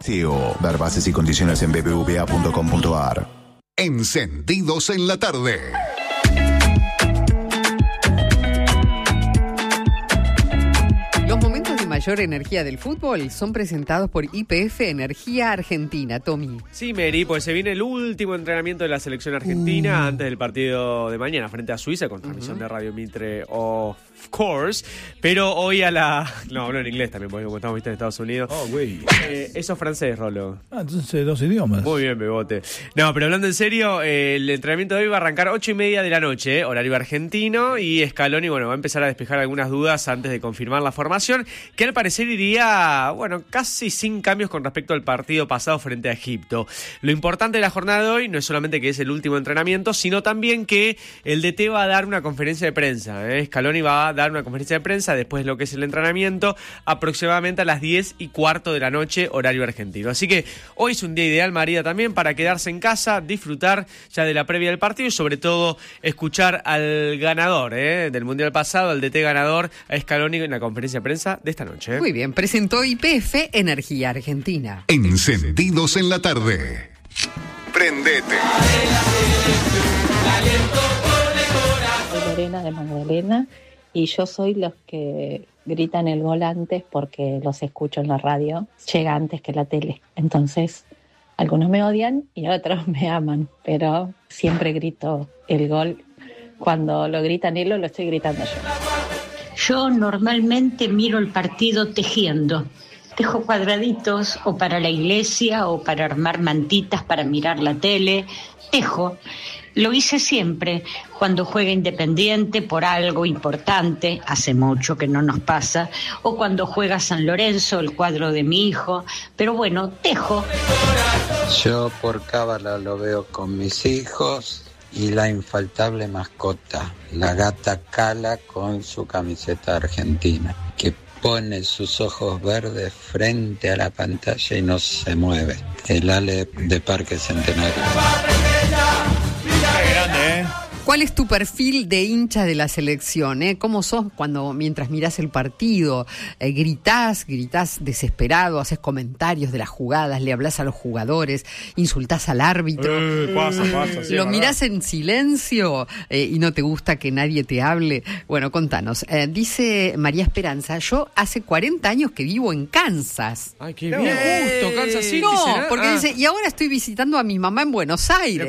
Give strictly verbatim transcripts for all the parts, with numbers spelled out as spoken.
C E O. Ver bases y condiciones en b b v a punto com punto a r. Encendidos en la tarde. Los momentos de mayor energía del fútbol son presentados por Y P F Energía Argentina. Tommy. Sí, Mary, pues se viene el último entrenamiento de la selección argentina uh. antes del partido de mañana frente a Suiza con transmisión uh-huh. de Radio Mitre, of course. Pero hoy a la... No, hablo en inglés también, porque como estamos vistos en Estados Unidos. Oh, güey. Eh, eso es francés, Rolo. Ah, entonces dos idiomas. Muy bien, Bebote. No, pero hablando en serio, eh, el entrenamiento de hoy va a arrancar ocho y media de la noche, eh, horario argentino, y Scaloni, bueno, va a empezar a despejar algunas dudas antes de confirmar la formación, que al parecer iría, bueno, casi sin cambios con respecto al partido pasado frente a Egipto. Lo importante de la jornada de hoy no es solamente que es el último entrenamiento, sino también que el D T va a dar una conferencia de prensa. ¿eh? Scaloni va a dar una conferencia de prensa después de lo que es el entrenamiento, aproximadamente a las diez y cuarto de la noche, horario argentino. Así que hoy es un día ideal, María, también para quedarse en casa, disfrutar ya de la previa del partido y sobre todo escuchar al ganador ¿eh? del Mundial pasado, al D T ganador, a Scaloni en la conferencia de prensa de esta noche. Muy bien, presentó Y P F Energía Argentina. Encendidos en la tarde. Prendete. Soy Lorena de Magdalena y yo soy los que gritan el gol antes porque los escucho en la radio. Llega antes que la tele. Entonces, algunos me odian y otros me aman, pero siempre grito el gol. Cuando lo gritan ellos, lo estoy gritando yo. Yo normalmente miro el partido tejiendo. Tejo cuadraditos o para la iglesia o para armar mantitas para mirar la tele. Tejo. Lo hice siempre cuando juega Independiente por algo importante, hace mucho que no nos pasa, o cuando juega San Lorenzo, el cuadro de mi hijo. Pero bueno, tejo. Yo por cábala lo veo con mis hijos y la infaltable mascota, la gata Cala con su camiseta argentina, que pone sus ojos verdes frente a la pantalla y no se mueve. El Ale de Parque Centenario. ¿Cuál es tu perfil de hincha de la selección? Eh? ¿Cómo sos cuando mientras mirás el partido? Eh, ¿Gritás? ¿Gritás desesperado? ¿Haces comentarios de las jugadas? ¿Le hablás a los jugadores? ¿Insultás al árbitro? Eh, pasa, pasa, sí, ¿Lo ¿verdad? mirás en silencio eh, y no te gusta que nadie te hable? Bueno, contanos. Eh, dice María Esperanza, yo hace cuarenta años que vivo en Kansas. Ay, qué bien. Justo, Kansas City. No, ¿será? porque ah. dice, y ahora estoy visitando a mi mamá en Buenos Aires.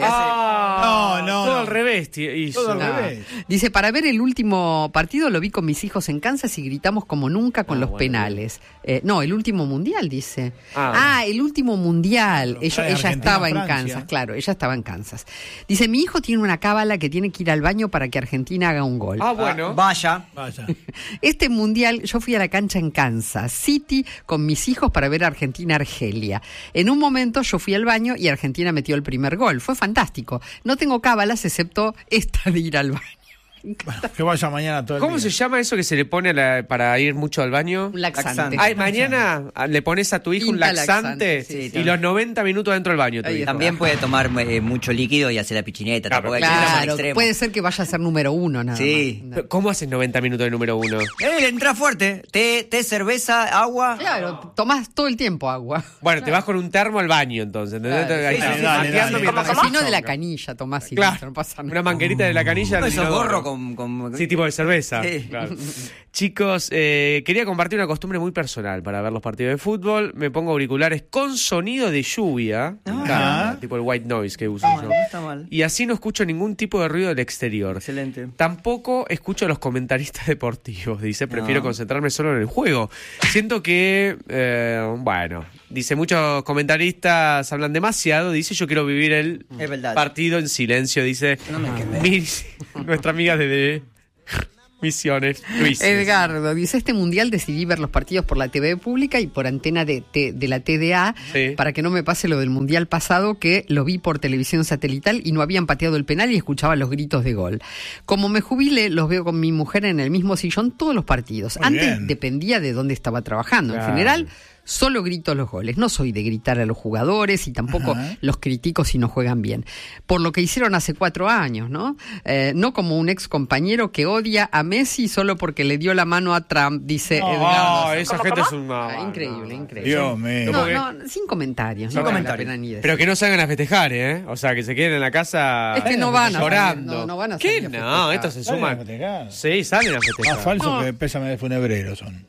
Ah, No, no, todo no. al revés, tío. Hizo. Todo al No. revés. Dice, para ver el último partido lo vi con mis hijos en Kansas y gritamos como nunca con Ah, los bueno, penales. Eh, no, el último mundial, dice. Ah, Ah, el último mundial. Claro, ella trae ella Argentina, estaba en Francia. Kansas, claro, ella estaba en Kansas. Dice, mi hijo tiene una cábala que tiene que ir al baño para que Argentina haga un gol. Ah, bueno. Vaya. Vaya. Este mundial, yo fui a la cancha en Kansas City con mis hijos para ver a Argentina-Argelia. En un momento yo fui al baño y Argentina metió el primer gol. Fue fantástico. No tengo cábalas excepto esta de ir al baño. Bueno, que vaya mañana todo el ¿Cómo día. se llama eso que se le pone a la- para ir mucho al baño? Un laxante. Laxante. Ay, mañana ah, le pones a tu hijo un Pinta laxante, laxante, sí, sí. y los noventa minutos dentro del baño. Tu Ahí hijo. También puede tomar eh, mucho líquido y hacer la pichineta. Claro, Tampoco hay que irse al Claro, extremo. puede ser que vaya a ser número uno nada Sí. más. Pero, ¿cómo haces noventa minutos de número uno? Eh, entra fuerte. Té, té, cerveza, agua. Claro, tomás todo el tiempo agua. Bueno, te vas con un termo al baño, entonces. ¿entendés? Claro, Ahí sí, estás sí, dale, mateando dale. mientras Si haces no de la chonga. canilla tomás y Claro, listo, no pasa nada. una manguerita de la canilla. No, al esos inodoro. gorros con, con... Sí, tipo de cerveza. Sí. Claro. Chicos, eh, quería compartir una costumbre muy personal para ver los partidos de fútbol. Me pongo auriculares con sonido de lluvia. Me encanta, tipo el white noise que uso No, yo. no está mal. Y así no escucho ningún tipo de ruido del exterior. Excelente. Tampoco escucho a los comentaristas deportivos, dice, prefiero No. concentrarme solo en el juego. Siento que, eh, bueno, dice, muchos comentaristas hablan demasiado, dice, yo quiero vivir el Es verdad. partido en silencio, dice No me quemé. mi- nuestra amiga de, de Misiones, Luis. Edgardo dice, este mundial decidí ver los partidos por la T V pública y por antena de, de, de la T D A Sí. para que no me pase lo del mundial pasado, que lo vi por televisión satelital y no habían pateado el penal y escuchaba los gritos de gol. Como me jubilé, los veo con mi mujer en el mismo sillón todos los partidos. Muy Antes bien. dependía de dónde estaba trabajando. Claro. En general, Solo grito los goles. No soy de gritar a los jugadores y tampoco Ajá. los critico si no juegan bien. Por lo que hicieron hace cuatro años, ¿no? Eh, no como un ex compañero que odia a Messi solo porque le dio la mano a Trump, dice no, Edgardo. No, esa gente es una... Ah, increíble, no, increíble. Dios mío. No, no, sin comentarios. Sin no comentarios. vale la pena ni Pero que no salgan a festejar, ¿eh? O sea, que se queden en la casa es que no van a llorando. Salir, no, no van a ¿Qué? A no, esto se suma. Sí, salen a festejar. Más falso que pésame de funebrero son.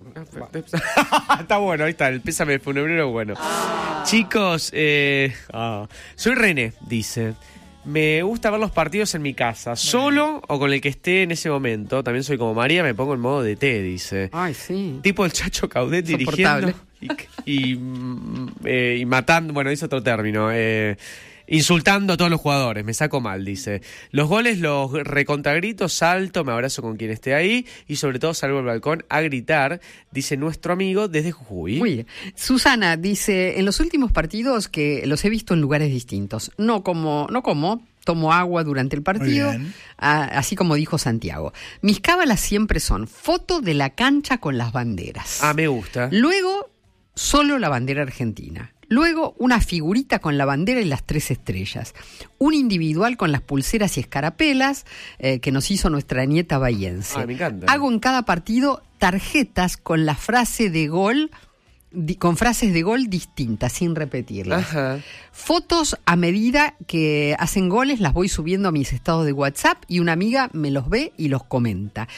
Está bueno, ahí está, el pésame de funebrero bueno. Ah. Chicos, eh, ah, soy René, dice. Me gusta ver los partidos en mi casa, solo o con el que esté en ese momento. También soy como María, me pongo en modo de té, dice. Ay, sí. Tipo el Chacho Caudet dirigiendo y, y, eh, y matando, bueno, dice otro término, eh, insultando a todos los jugadores, me saco mal, dice. Los goles los recontragrito, salto, me abrazo con quien esté ahí y sobre todo salgo al balcón a gritar, dice nuestro amigo desde Jujuy. Muy bien. Susana dice, en los últimos partidos que los he visto en lugares distintos, no como, no como, tomo agua durante el partido, a, así como dijo Santiago. Mis cábalas siempre son foto de la cancha con las banderas. Ah, me gusta. Luego, solo la bandera argentina. Luego, una figurita con la bandera y las tres estrellas. Un individual con las pulseras y escarapelas eh, que nos hizo nuestra nieta bahiense. Ah, me encanta. Hago en cada partido tarjetas con la frase de gol, di, con frases de gol distintas, sin repetirlas. Ajá. Fotos a medida que hacen goles las voy subiendo a mis estados de WhatsApp y una amiga me los ve y los comenta.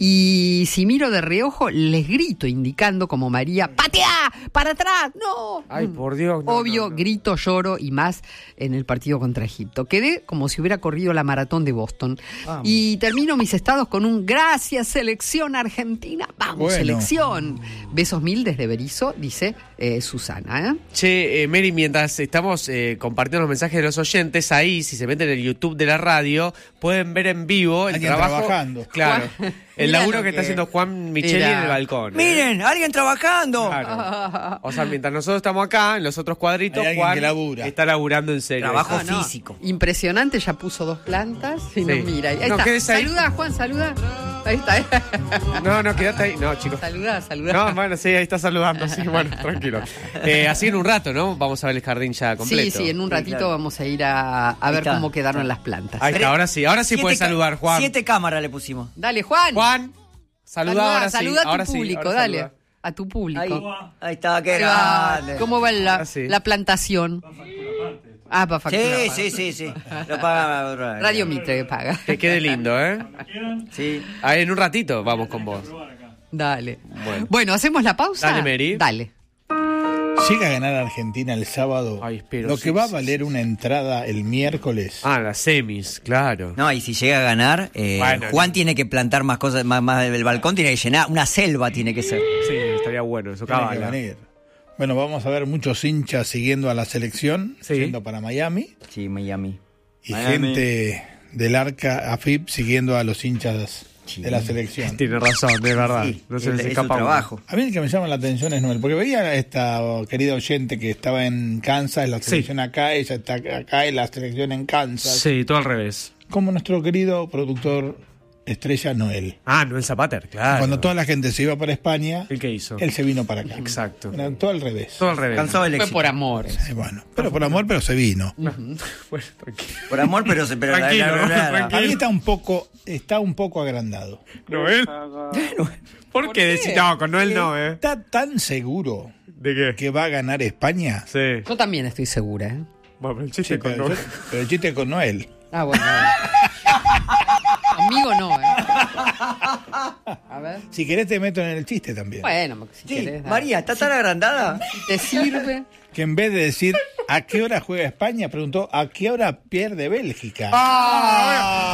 Y si miro de reojo, les grito indicando como María, ¡patea! ¡Para atrás! ¡No! Ay, por Dios. No, Obvio, no, no. grito, lloro y más en el partido contra Egipto. Quedé como si hubiera corrido la maratón de Boston. Vamos. Y termino mis estados con un gracias, selección argentina. ¡Vamos, bueno. selección! Besos mil desde Berizo, dice eh, Susana. ¿eh? Che, eh, Mary, mientras estamos eh, compartiendo los mensajes de los oyentes, ahí, si se meten en el YouTube de la radio, pueden ver en vivo el Alguien trabajo. trabajando. Claro. El laburo que, que está haciendo Juan Micheli era... en el balcón. ¿eh? Miren, alguien trabajando. Claro. O sea, mientras nosotros estamos acá, en los otros cuadritos, Juan está laburando en serio. Trabajo no, no. físico. Impresionante, ya puso dos plantas y sí. nos mira. Ahí no, está. Ahí. Saluda, Juan, saluda. Ahí está. ¿eh? No, no, quédate ahí. No, chicos. Saluda, saluda. No, bueno, sí, ahí está saludando. Sí, bueno, tranquilo. Eh, así en un rato, ¿no? Vamos a ver el jardín ya completo. Sí, sí, en un ratito sí, claro. vamos a ir a, a ver cómo quedaron las plantas. Ahí está, ahora sí, ahora sí puedes saludar, Juan. Siete cámaras le pusimos. Dale, Juan. Juan, saluda, saluda ahora saluda sí. a tu ahora público, sí, ahora dale. saluda. A tu público. Ahí, ahí está, qué Ahí va. grande. ¿Cómo va la, sí. la plantación? Ah, para factura. Sí, paga. sí, sí, sí. Lo paga Radio Mitre que paga. Que quede lindo, ¿eh? Sí. Ahí en un ratito vamos con vos. Dale. Bueno. bueno, ¿hacemos la pausa? Dale, Mary. Dale. Llega a ganar Argentina el sábado, Ay, espero, lo que sí, va a sí, valer sí, una entrada el miércoles. Ah, las semis, claro. No, y si llega a ganar, eh, Bueno, Juan no. tiene que plantar más cosas, más, más del balcón, tiene que llenar, una selva tiene que ser. Sí, estaría bueno eso. Tiene que Cábala. venir. Bueno, vamos a ver muchos hinchas siguiendo a la selección, Sí. yendo para Miami, Sí, Miami. y Miami. gente del Arca A F I P siguiendo a los hinchas Sí. de la selección. Tiene razón, es verdad. Sí, no se es- les es escapa su uno. trabajo. A mí el que me llama la atención es Noel, porque veía a esta querida oyente que estaba en Kansas, la selección acá, ella está acá y la selección en Kansas. Sí, todo al revés. Como nuestro querido productor estrella Noel. Ah, Noel Zapater, claro. Cuando toda la gente se iba para España, ¿El qué hizo? él se vino para acá. Exacto. Era todo al revés. Todo al revés. Cansado del Fue éxito. por amor. Eh, bueno, pero por amor, pero se vino. Bueno, tranquilo. Por amor, pero se pero la- Tranquilo, la- la- la- tranquilo. Para mí está un poco, está un poco agrandado. ¿Noel? ¿Por qué decís? No, con Noel no, ¿eh? Está tan seguro ¿De qué? que va a ganar España. Sí. Yo también estoy segura, ¿eh? Bueno, pero el chiste Sí, con pero, Noel. yo- pero el chiste es con Noel. Ah, bueno. Conmigo no, ¿eh? A ver. Si querés te meto en el chiste también. Bueno, porque si Sí, querés. dale. María, ¿está tan agrandada? ¿Te sirve? Que en vez de decir a qué hora juega España, preguntó a qué hora pierde Bélgica. ¡Ah!